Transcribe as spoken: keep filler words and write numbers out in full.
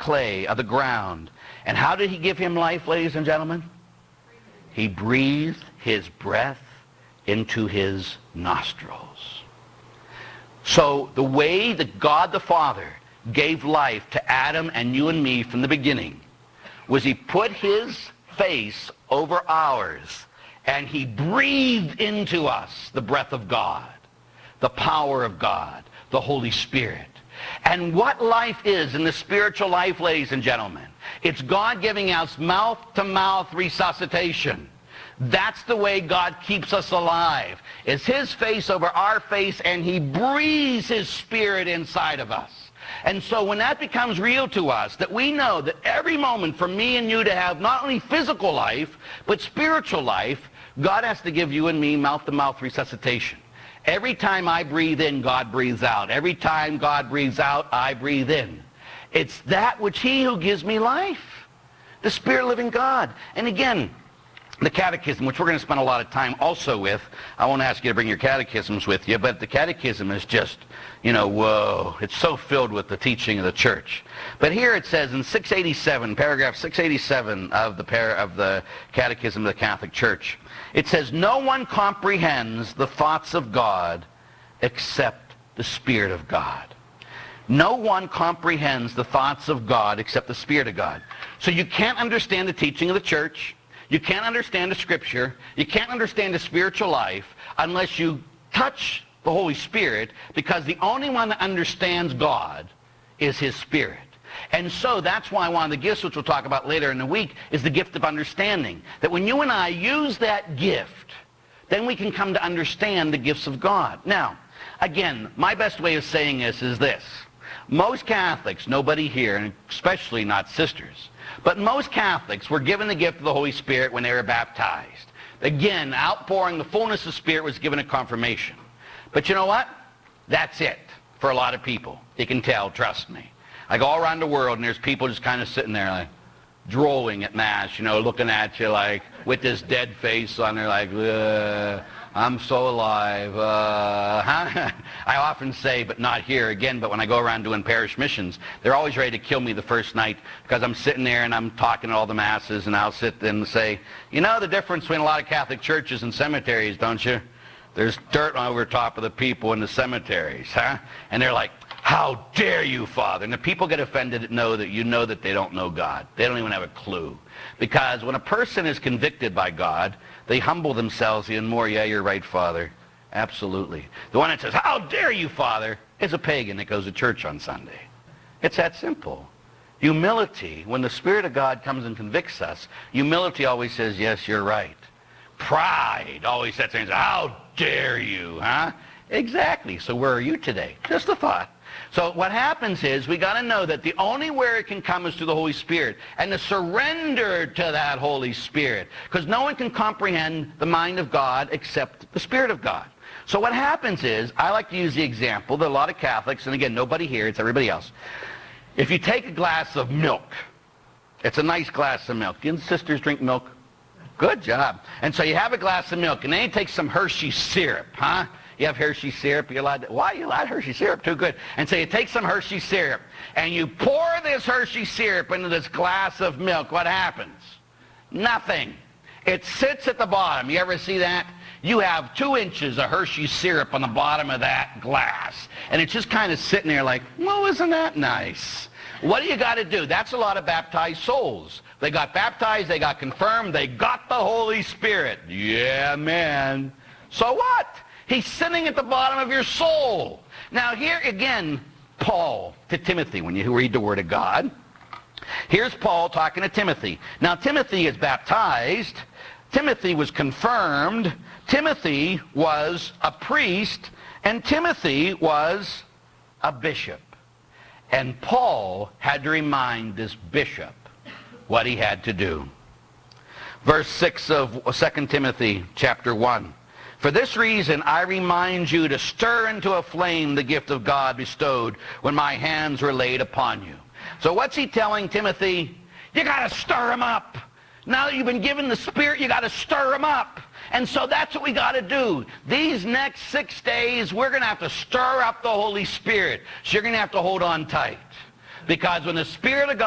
clay of the ground. And how did he give him life, ladies and gentlemen? He breathed his breath into his nostrils. So the way that God the Father gave life to Adam and you and me from the beginning was he put his face over ours and he breathed into us the breath of God, the power of God, the Holy Spirit. And what life is in the spiritual life, ladies and gentlemen, it's God giving us mouth-to-mouth resuscitation. That's the way God keeps us alive. It's his face over our face, and he breathes his Spirit inside of us. And so when that becomes real to us, that we know that every moment for me and you to have not only physical life, but spiritual life, God has to give you and me mouth-to-mouth resuscitation. Every time I breathe in, God breathes out. Every time God breathes out, I breathe in. It's that which he who gives me life, the Spirit-living God. And again, the catechism, which we're going to spend a lot of time also with. I won't ask you to bring your catechisms with you, but the catechism is just, you know, whoa. It's so filled with the teaching of the church. But here it says in six eighty-seven, paragraph six eighty-seven of the, par of the Catechism of the Catholic Church, it says, no one comprehends the thoughts of God except the Spirit of God. No one comprehends the thoughts of God except the Spirit of God. So you can't understand the teaching of the church. You can't understand the Scripture. You can't understand the spiritual life unless you touch the Holy Spirit, because the only one that understands God is his Spirit. And so that's why one of the gifts, which we'll talk about later in the week, is the gift of understanding. That when you and I use that gift, then we can come to understand the gifts of God. Now, again, my best way of saying this is this. Most Catholics, nobody here, and especially not sisters, but most Catholics were given the gift of the Holy Spirit when they were baptized. Again, outpouring the fullness of Spirit was given at confirmation. But you know what? That's it for a lot of people. You can tell, trust me. I go all around the world and there's people just kind of sitting there like drooling at Mass, you know, looking at you like with this dead face on there like, uh, I'm so alive. Uh, huh? I often say, but not here again, but when I go around doing parish missions, they're always ready to kill me the first night because I'm sitting there and I'm talking at all the Masses, and I'll sit and say, you know the difference between a lot of Catholic churches and cemeteries, don't you? There's dirt over top of the people in the cemeteries, huh? And they're like, how dare you, Father? And the people get offended and know that you know that they don't know God. They don't even have a clue. Because when a person is convicted by God, they humble themselves even more. Yeah, you're right, Father. Absolutely. The one that says, how dare you, Father, is a pagan that goes to church on Sunday. It's that simple. Humility, when the Spirit of God comes and convicts us, humility always says, yes, you're right. Pride always sits there and says, how dare you, huh? Exactly. So where are you today? Just a thought. So what happens is we got to know that the only where it can come is through the Holy Spirit, and to surrender to that Holy Spirit, because no one can comprehend the mind of God except the Spirit of God. So what happens is, I like to use the example that a lot of Catholics, and again, nobody here, it's everybody else. If you take a glass of milk, it's a nice glass of milk. You sisters drink milk? Good job. And so you have a glass of milk, and then you take some Hershey syrup, huh? You have Hershey syrup, you're allowed to, why you allowed Hershey syrup? Too good. And so you take some Hershey syrup, and you pour this Hershey syrup into this glass of milk. What happens? Nothing. It sits at the bottom. You ever see that? You have two inches of Hershey syrup on the bottom of that glass, and it's just kind of sitting there like, well, isn't that nice? What do you got to do? That's a lot of baptized souls. They got baptized, they got confirmed, they got the Holy Spirit. Yeah, man. So what? He's sitting at the bottom of your soul. Now here again, Paul to Timothy, when you read the Word of God, here's Paul talking to Timothy. Now Timothy is baptized. Timothy was confirmed. Timothy was a priest. And Timothy was a bishop. And Paul had to remind this bishop what he had to do. Verse six of Second Timothy chapter one. For this reason I remind you to stir into a flame the gift of God bestowed when my hands were laid upon you. So what's he telling Timothy? You got to stir him up. Now that you've been given the Spirit, you got to stir him up. And so that's what we got to do. These next six days, we're going to have to stir up the Holy Spirit. So you're going to have to hold on tight. Because when the Spirit of God